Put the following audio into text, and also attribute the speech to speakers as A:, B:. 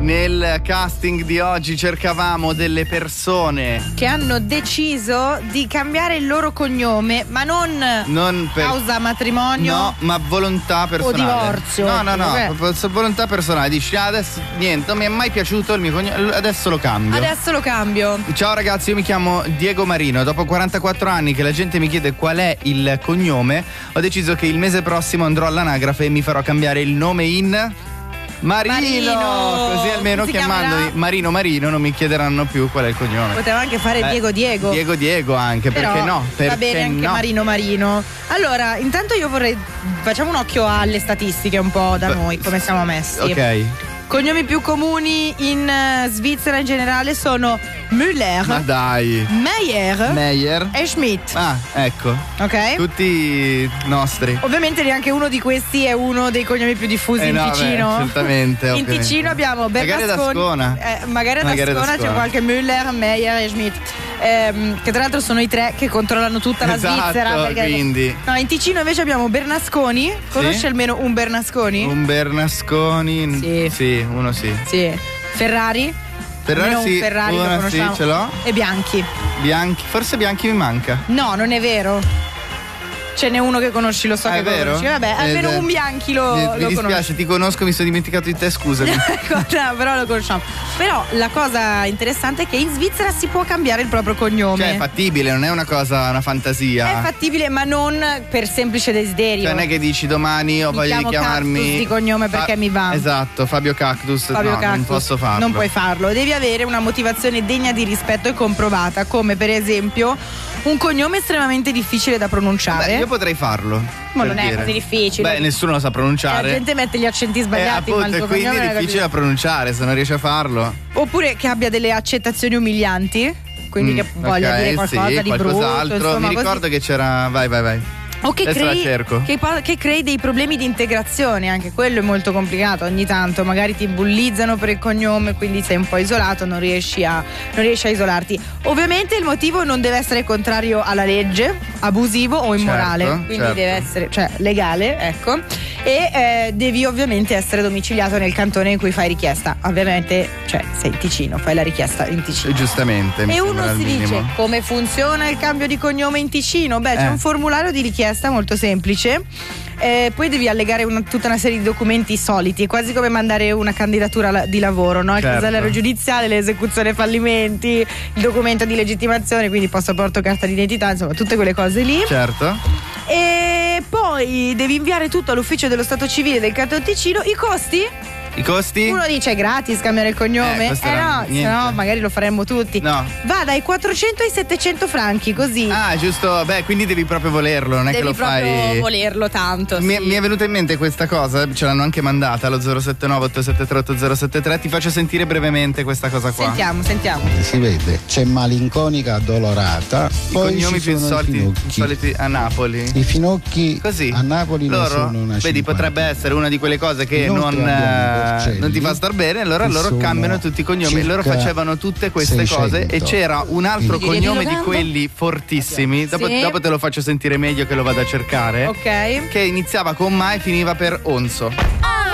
A: Nel casting di oggi cercavamo delle persone
B: che hanno deciso di cambiare il loro cognome, ma non per causa matrimonio,
A: no, ma volontà personale.
B: O divorzio.
A: No, proprio volontà personale. Dici adesso niente, non mi è mai piaciuto il mio cognome, adesso lo cambio. Ciao ragazzi, io mi chiamo Diego Marino. Dopo 44 anni che la gente mi chiede qual è il cognome, ho deciso che il mese prossimo andrò all'anagrafe e mi farò cambiare il nome in Marino. Così almeno chiamandomi Marino non mi chiederanno più qual è il cognome.
B: Poteva anche fare Diego
A: anche.
B: Però
A: perché no?
B: Va bene anche Marino. Allora, intanto io vorrei, facciamo un occhio alle statistiche un po' da noi, come siamo messi.
A: Ok.
B: Cognomi più comuni in Svizzera in generale sono Müller,
A: Ma dai,
B: Meyer e Schmidt.
A: Ah, ecco.
B: Ok.
A: Tutti nostri.
B: Ovviamente neanche uno di questi è uno dei cognomi più diffusi in Ticino.
A: Certamente.
B: In Ticino abbiamo Bernasconi. Magari ad Ascona c'è qualche Müller, Meyer e Schmidt. Che tra l'altro sono i tre che controllano tutta la Svizzera.
A: Quindi.
B: No, in Ticino invece abbiamo Bernasconi. Conosci almeno un Bernasconi?
A: Un Bernasconi? Sì, uno sì.
B: Sì. Ferrari sì, Ferrari lo conosciamo.
A: Sì, ce l'ho.
B: E Bianchi,
A: forse Bianchi mi manca.
B: No, non è vero. Ce n'è uno che conosci, lo so che
A: vero?
B: conosci. Vabbè, almeno un Bianchi lo
A: Mi dispiace,
B: conosci.
A: ti conosco, mi sono dimenticato di te, scusami.
B: No, però lo conosciamo. Però la cosa interessante è che in Svizzera si può cambiare il proprio cognome.
A: Cioè è fattibile, non è una fantasia.
B: È fattibile, ma non per semplice desiderio.
A: Cioè non è che dici domani ho voglia di chiamarmi
B: Cactus di cognome perché mi va.
A: Esatto, Fabio Cactus.
B: Cactus.
A: Non posso farlo.
B: Non puoi farlo. Devi avere una motivazione degna di rispetto e comprovata, come per esempio un cognome estremamente difficile da pronunciare.
A: Io potrei farlo.
B: Ma non è così difficile.
A: Beh, nessuno lo sa pronunciare.
B: La gente mette gli accenti sbagliati,
A: appunto,
B: ma il tuo
A: quindi
B: cognome
A: è difficile da pronunciare se non riesci a farlo.
B: Oppure che abbia delle accettazioni umilianti, quindi che voglia dire qualcosa di brutto, insomma,
A: mi ricordo che c'era. Vai.
B: O che crei dei problemi di integrazione, anche quello è molto complicato. Ogni tanto magari ti bullizzano per il cognome, quindi sei un po' isolato, non riesci a isolarti. Ovviamente il motivo non deve essere contrario alla legge, abusivo o immorale, quindi deve essere legale, ecco. E devi ovviamente essere domiciliato nel cantone in cui fai richiesta. Ovviamente, sei Ticino, fai la richiesta in Ticino.
A: Giustamente.
B: E uno si dice: come funziona il cambio di cognome in Ticino? Beh, c'è un formulario di richiesta molto semplice. Poi devi allegare tutta una serie di documenti soliti, è quasi come mandare una candidatura di lavoro, no? Il casellario giudiziale, l'esecuzione fallimenti, il documento di legittimazione, quindi passaporto, carta d'identità, insomma tutte quelle cose lì.
A: Certo.
B: E poi devi inviare tutto all'ufficio dello Stato civile del Canton Ticino. I costi? Uno dice gratis cambiare il cognome, se no magari lo faremmo tutti.
A: No.
B: Va dai 400 ai 700 franchi, così.
A: Ah, giusto, quindi devi proprio volerlo, non è che lo fai.
B: Devi proprio volerlo tanto.
A: Mi è venuta in mente questa cosa, ce l'hanno anche mandata allo 079 873 8073. Ti faccio sentire brevemente questa cosa qua.
B: Sentiamo.
C: Si vede, c'è malinconica addolorata.
A: I
C: poi
A: cognomi
C: ci
A: più
C: sono
A: insoliti a Napoli.
C: I finocchi
A: così
C: a Napoli
A: loro,
C: ne sono una
A: vedi,
C: 50.
A: potrebbe essere una di quelle cose che non ti fa star bene, allora loro cambiano tutti i cognomi. Loro facevano tutte queste
C: 600.
A: cose e c'era un altro cognome di quelli fortissimi. Dopo te lo faccio sentire meglio che lo vado a cercare.
B: Ok.
A: Che iniziava con Ma e finiva per Onso.